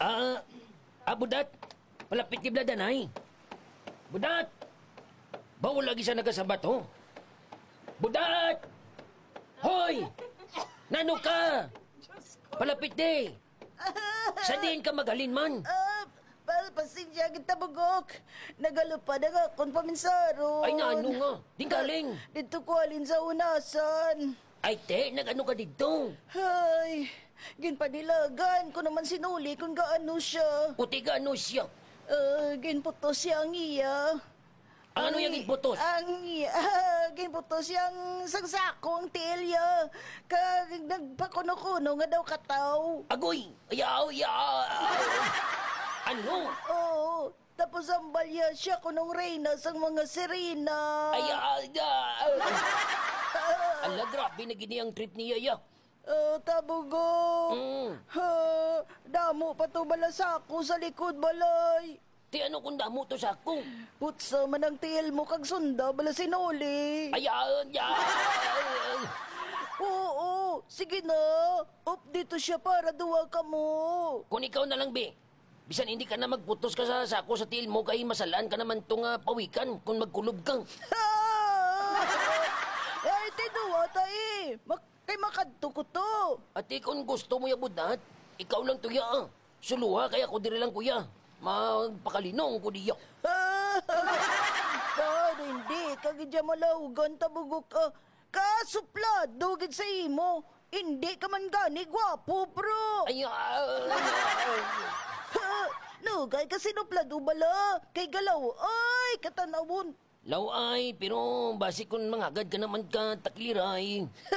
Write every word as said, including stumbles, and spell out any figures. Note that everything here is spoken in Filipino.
Ah, ah, budat. Palapit ni Bladanay. Budat! Bawo lagi siya nagasabat, ho? Budat! Hoy! Nano ka? Palapit di. Sa diin ka magalin man. Ah, pa pasensya kita bugok. Nagalupad nga akong paminsaron. Ay, naano nga? Di galing. Dito ko alin sa unasan. Ay, te, nag-ano ka dito? Ay, ginpanilagan ko naman sinuli kung gaano siya. Uti ka ano siya? Uh, ginputos siya ang iya. Ang ano yung iputos? Ang iya, ah, ginputos siyang sagsako ang tilya. Kag nagpakuno-kuno nga daw kataw. Agoy! Ayaw, ayaw! Ano? Oo, tapos ang balya siya kunong reyna sang mga sirena. Ayaw, ayaw! Ala, grabe na gini ang trip niya, ya. Uh, tabugo. Mm. Ha, damo pa to balasako sa likod balay. Ti ano kung damo to sa ako? Putsa man ang tiil mo kag sunda bala sinuli. Ayaw, ayaw! Oo, sige na. Up dito siya para duwa ka mo. Kung ikaw na lang, be. Bisan hindi ka na magputos ka sa sako sa tiil mo, kay masalaan ka naman itong uh, pawikan kung magkulob kang. Ay, tinuwa tayo. Mak kay makadto ko to. Ate, kung gusto mo yabudat, ikaw lang to ya. Suluha, kaya ko diri lang kuya. Magpakalinong ko diya. Pero hindi, kagidya malaugan tabugok ka. Kasupla, dugid sa imo. Hindi ka man gani, gwapo, bro. Ay, ah, Nugay ka sinuplado bala. Kay galaw, ay, katanawon. law ay, pero basi kung mangagad ka naman ka takliray.